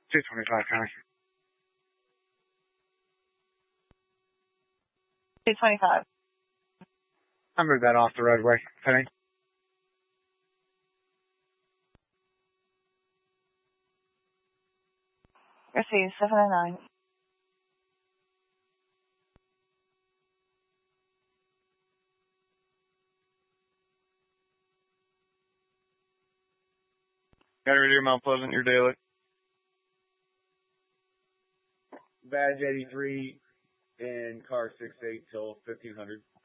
225, Connie. 225. I moved that off the roadway, Penny. Receive 709. Battery Deer, Mount Pleasant, your daily. Badge 83 and car 68 till 1500.